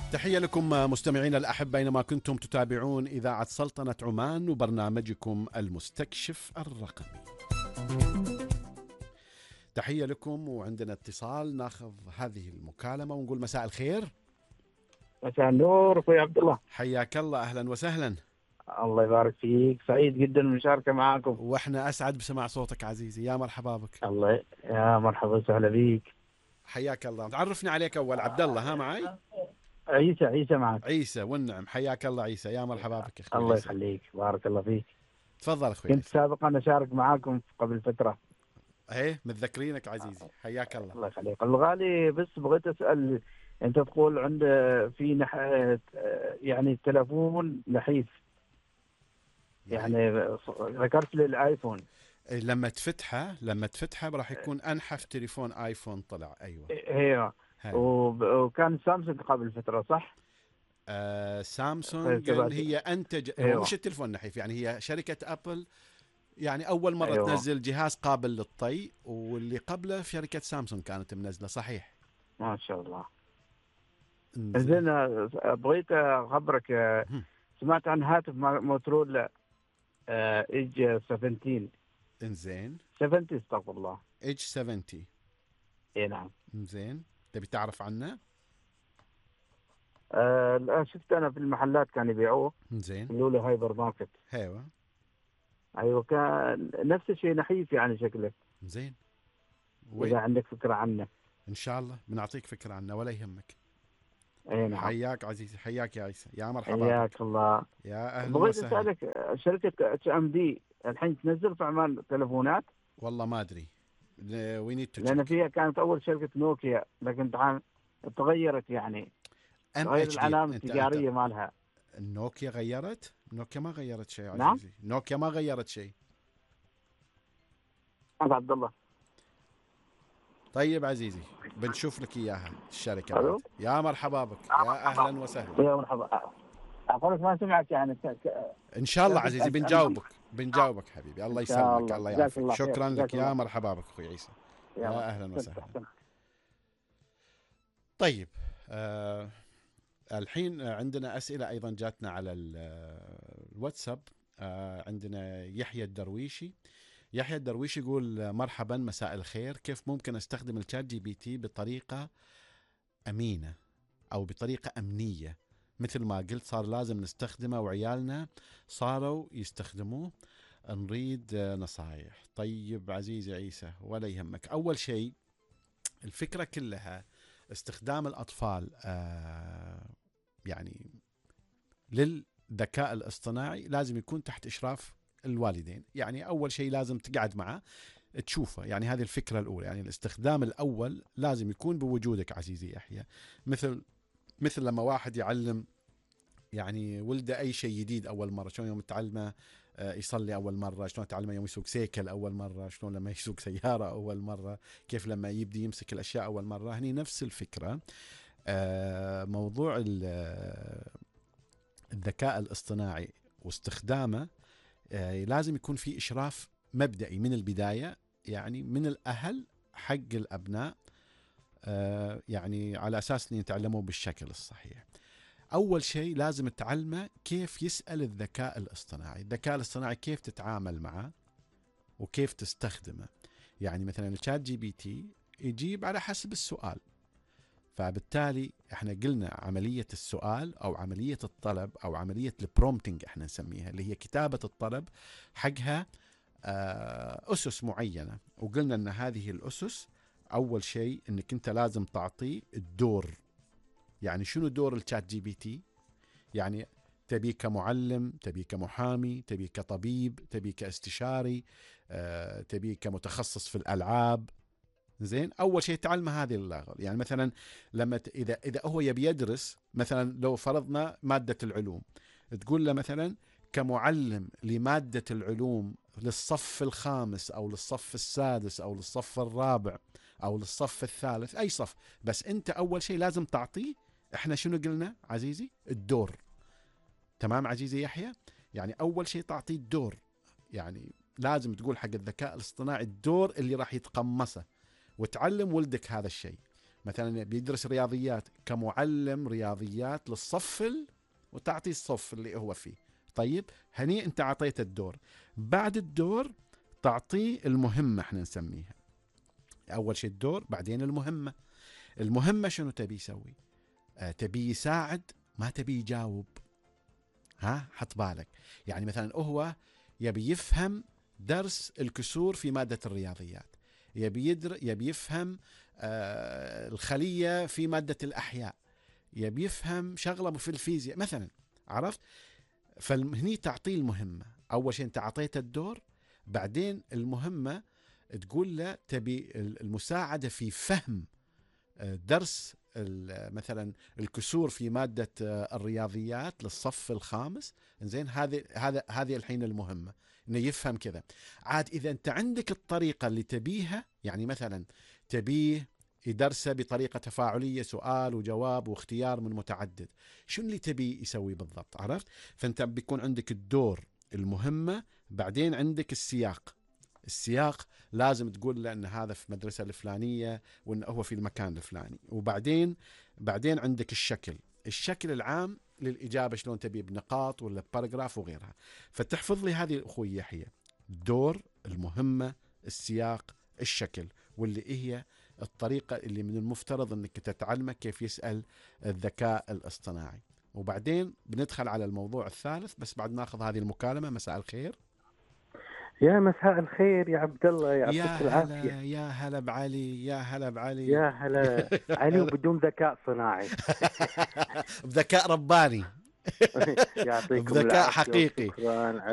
تحية لكم مستمعينا الأحبة أينما كنتم تتابعون إذاعة سلطنة عمان وبرنامجكم المستكشف الرقمي. تحية لكم وعندنا اتصال، ناخذ هذه المكالمة ونقول مساء الخير. مساء النور اخوي عبد الله، حياك الله، أهلا وسهلا. الله يبارك فيك، سعيد جدا بالمشاركة معاكم. وإحنا أسعد بسماع صوتك عزيزي، يا مرحبا بك. الله يا مرحبا وسهلا بيك. حياك الله، عرفني عليك أول. عبد الله ها معي؟ عيسى معك. عيسى والنعم، حياك الله عيسى، يا مرحبا بك أخوي الله عيسى. يخليك، بارك الله فيك. تفضل أخوي كنت عيسى. سابقا أشارك معاكم قبل فترة. إيه متذكرينك عزيزي، حياك الله. الله يخليك الغالي، بس بغيت أسأل، أنت تقول عند في يعني التلفون نحيف، يعني ذكرت لي الآيفون. لما تفتحه راح يكون أنحف تليفون آيفون طلع. أيوة ايوه. وكان سامسونج قبل فترة صح؟ سامسونج هي أنتج. أيوة. هو مش التليفون نحيف، يعني هي شركة أبل يعني أول مرة أيوة. تنزل جهاز قابل للطي، واللي قبله في شركة سامسونج كانت منزلة. صحيح ما شاء الله. زين، بغيت أخبرك، سمعت عن هاتف موتورولا ايج 17. انزين 70 استغفر الله. ايج 70. اي نعم. انزين، تبي تعرف عنه؟ لا، شفت انا في المحلات كانوا يبيعوه. انزين. يقولوا له هايبر ماركت. ايوه، كان نفس الشيء، نحيف يعني شكله. انزين، اذا عندك فكره عنه ان شاء الله بنعطيك فكره عنه ولا يهمك. اي نعم. حياك عزيزي، حياك يا عيسى، يا مرحبا. حياك الله. يا اهلا بغيت وسهلا. اسالك، شركه HMD الحين تنزل في عمان تلفونات؟ والله ما ادري، لان فيها كانت اول شركه نوكيا، لكن تغيرت، يعني غير العلامه التجاريه مالها. النوكيا غيرت؟ نوكيا ما غيرت شيء عزيزي. نعم؟ نوكيا ما غيرت شيء. عبد الله. طيب عزيزي، بنشوف لك اياها الشركه ألو؟ بعد. يا مرحبا بك، يا اهلا وسهلا. يا مرحبا. أقولك ما سمعت يعني ان شاء الله عزيزي بنجاوبك حبيبي، الله يسلمك، الله يعافيك. شكرا لك، يا مرحبا بك اخوي عيسى، يا اهلا وسهلا. طيب الحين عندنا اسئله ايضا جاتنا على الواتساب. عندنا يحيى الدرويشي يقول مرحبا، مساء الخير، كيف ممكن استخدم الشات جي بي تي بطريقه امينه او بطريقه امنيه؟ مثل ما قلت صار لازم نستخدمه وعيالنا صاروا يستخدموه، نريد نصايح. طيب عزيزي عيسى ولا يهمك. أول شيء الفكرة كلها استخدام الأطفال يعني للذكاء الاصطناعي لازم يكون تحت إشراف الوالدين. يعني أول شيء لازم تقعد معه تشوفه، يعني هذه الفكرة الأولى. يعني الاستخدام الأول لازم يكون بوجودك عزيزي يحيى. مثل لما واحد يعلم يعني ولده أي شيء جديد أول مرة، شلون يوم تعلمه يصلي أول مرة، شلون تعلمه يوم يسوق سيكل أول مرة، شلون لما يسوق سيارة أول مرة، كيف لما يبدي يمسك الأشياء أول مرة. هني نفس الفكرة. موضوع الذكاء الاصطناعي واستخدامه لازم يكون في إشراف مبدئي من البداية، يعني من الأهل حق الأبناء، يعني على أساس أن يتعلموا بالشكل الصحيح. أول شيء لازم تعلمه كيف يسأل الذكاء الاصطناعي كيف تتعامل معه وكيف تستخدمه. يعني مثلا الشات جي بي تي يجيب على حسب السؤال، فبالتالي احنا قلنا عملية السؤال أو عملية الطلب أو عملية البرومتنج احنا نسميها، اللي هي كتابة الطلب، حقها أسس معينة. وقلنا أن هذه الأسس أول شيء أنك أنت لازم تعطيه الدور. يعني شنو دور الشات جي بي تي؟ يعني تبي كمعلم، تبي كمحامي، تبي كطبيب، تبي كاستشاري، تبي كمتخصص في الألعاب. زين، أول شيء تعلمه هذه اللغة. يعني مثلا لما إذا هو يبي يدرس، مثلا لو فرضنا مادة العلوم، تقول له مثلا كمعلم لمادة العلوم للصف الخامس أو للصف السادس أو للصف الرابع أو للصف الثالث، أي صف، بس أنت أول شيء لازم تعطيه، إحنا شنو قلنا عزيزي؟ الدور. تمام عزيزي يحيى؟ يعني أول شيء تعطيه الدور. يعني لازم تقول حق الذكاء الاصطناعي الدور اللي راح يتقمصه، وتعلم ولدك هذا الشيء. مثلا بيدرس رياضيات كمعلم رياضيات للصف وتعطي الصف اللي هو فيه. طيب هني انت عطيت الدور، بعد الدور تعطيه المهمة احنا نسميها. اول شيء الدور، بعدين المهمة. المهمة شنو تبي يسوي؟ تبي يساعد، ما تبي يجاوب. حط بالك. يعني مثلا هو يبي يفهم درس الكسور في مادة الرياضيات، يبي يفهم الخلية في مادة الأحياء، يبي يفهم شغلة في الفيزياء مثلا، عرفت؟ فهني تعطيه المهمة. أول شيء أنت أعطيت الدور، بعدين المهمة تقول له تبي المساعدة في فهم درس مثلا الكسور في مادة الرياضيات للصف الخامس. زين، هذه الحين المهمة، انه يفهم كذا. عاد اذا انت عندك الطريقة اللي تبيها، يعني مثلا تبيه يدرسه بطريقة تفاعلية، سؤال وجواب واختيار من متعدد، شو اللي تبي يسوي بالضبط؟ عرفت؟ فانت بيكون عندك الدور، المهمة، بعدين عندك السياق لازم تقول له ان هذا في مدرسة الفلانية وان هو في المكان الفلاني. وبعدين عندك الشكل العام للإجابة، شلون تبي بنقاط ولا باراجراف وغيرها. فتحفظ لي هذه أخوي يحيى: الدور، المهمة، السياق، الشكل، واللي هي الطريقة اللي من المفترض أنك تتعلمك كيف يسأل الذكاء الاصطناعي. وبعدين بندخل على الموضوع الثالث، بس بعد ناخذ هذه المكالمة. مساء الخير. يا مساء الخير يا عبد الله، يعطيك العافية. يا هلا بعلي، يا هلا بعلي. يا هلا علي، وبدون ذكاء صناعي. بذكاء رباني. يعطيكم بذكاء العافية حقيقي. وشكرا.